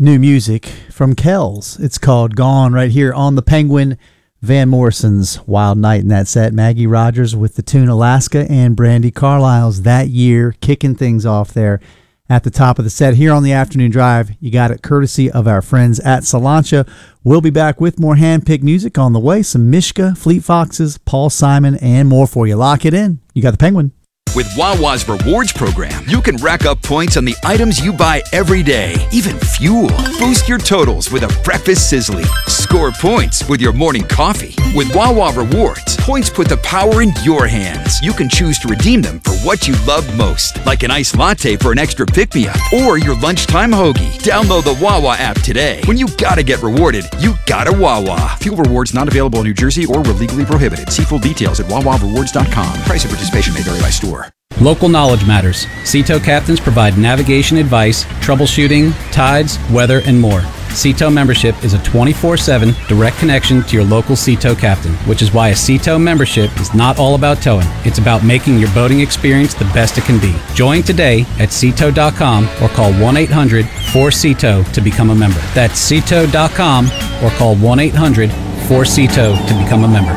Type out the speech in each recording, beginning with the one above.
New music from Kells. It's called Gone right here on the Penguin. Van Morrison's Wild Night in that set. Maggie Rogers with the tune Alaska and Brandi Carlile's That Year, kicking things off there at the top of the set here on the Afternoon Drive. You got it courtesy of our friends at Salancha. We'll be back with more hand-picked music on the way. Some Mishka, Fleet Foxes, Paul Simon, and more for you. Lock it in. You got the Penguin. With Wawa's Rewards program, you can rack up points on the items you buy every day, even fuel. Boost your totals with a breakfast sizzly. Score points with your morning coffee. With Wawa Rewards, points put the power in your hands. You can choose to redeem them for what you love most, like an iced latte for an extra pick-me-up or your lunchtime hoagie. Download the Wawa app today. When you gotta get rewarded, you gotta Wawa. Fuel rewards not available in New Jersey or were legally prohibited. See full details at wawarewards.com. Price and participation may vary by store. Local knowledge matters. Seato captains provide navigation advice, troubleshooting, tides, weather, and more. Seato membership is a 24/7 direct connection to your local Seato captain, which is why a Seato membership is not all about towing. It's about making your boating experience the best it can be. Join today at Seato.com or call 1-800-4SEATO to become a member. That's Seato.com or call 1-800-4SEATO to become a member.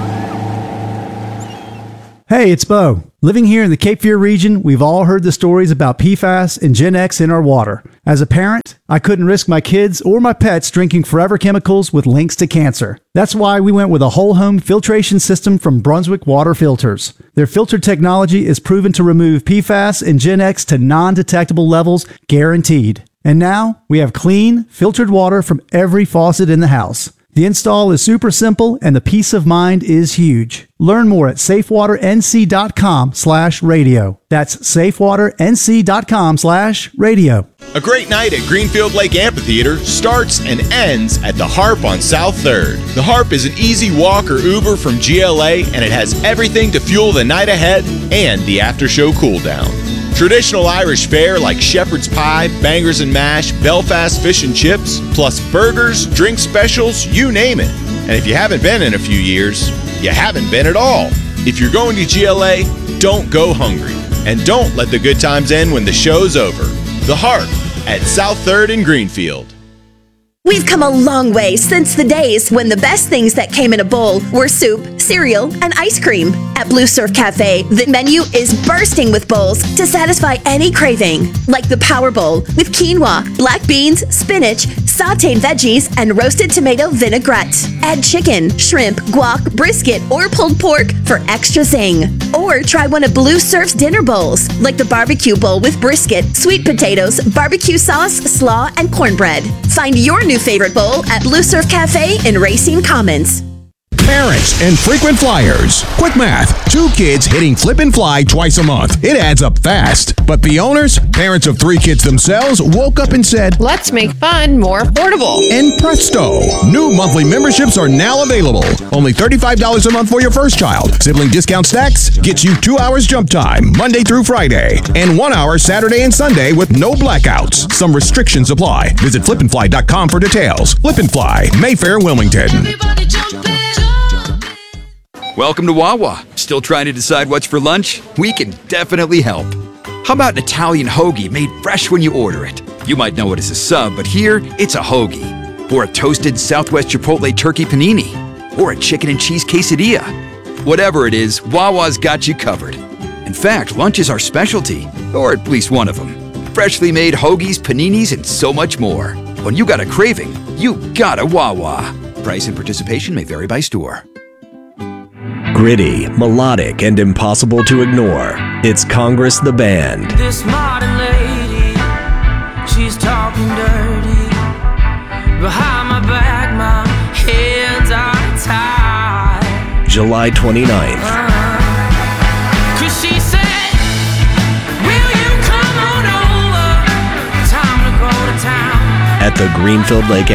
Hey, it's Bo. Living here in the Cape Fear region, we've all heard the stories about PFAS and Gen X in our water. As a parent, I couldn't risk my kids or my pets drinking forever chemicals with links to cancer. That's why we went with a whole home filtration system from Brunswick Water Filters. Their filter technology is proven to remove PFAS and Gen X to non-detectable levels, guaranteed. And now, we have clean, filtered water from every faucet in the house. The install is super simple and the peace of mind is huge. Learn more at safewaternc.com/radio. That's safewaternc.com/radio. A great night at Greenfield Lake Amphitheater starts and ends at the Harp on South 3rd. The Harp is an easy walk or Uber from GLA, and it has everything to fuel the night ahead and the after-show cool down. Traditional Irish fare like shepherd's pie, bangers and mash, Belfast fish and chips, plus burgers, drink specials, you name it. And if you haven't been in a few years, you haven't been at all. If you're going to GLA, don't go hungry. And don't let the good times end when the show's over. The Harp at South 3rd in Greenfield. We've come a long way since the days when the best things that came in a bowl were soup, cereal, and ice cream. At Blue Surf Cafe, the menu is bursting with bowls to satisfy any craving. Like the Power Bowl with quinoa, black beans, spinach, sauteed veggies, and roasted tomato vinaigrette. Add chicken, shrimp, guac, brisket, or pulled pork for extra zing. Or try one of Blue Surf's dinner bowls, like the barbecue bowl with brisket, sweet potatoes, barbecue sauce, slaw, and cornbread. Find your new favorite bowl at Blue Surf Cafe in Racine Commons. Parents and frequent flyers. Quick math. 2 kids hitting flip and fly twice a month. It adds up fast. But the owners, parents of 3 kids themselves, woke up and said, let's make fun more affordable. And presto, new monthly memberships are now available. Only $35 a month for your first child. Sibling discount stacks gets you 2 hours jump time, Monday through Friday. And 1 hour Saturday and Sunday with no blackouts. Some restrictions apply. Visit flipandfly.com for details. Flip and Fly, Mayfair, Wilmington. Welcome to Wawa. Still trying to decide what's for lunch? We can definitely help. How about an Italian hoagie made fresh when you order it? You might know it as a sub, but here, it's a hoagie. Or a toasted Southwest Chipotle turkey panini. Or a chicken and cheese quesadilla. Whatever it is, Wawa's got you covered. In fact, lunch is our specialty, or at least one of them. Freshly made hoagies, paninis, and so much more. When you got a craving, you got a Wawa. Price and participation may vary by store. Gritty, melodic, and impossible to ignore. It's Congress the Band. This modern lady, she's talking dirty. Behind my back, my hands are tied. July 29th. Cause she said, will you come on over? Time to go to town. At the Greenfield Lake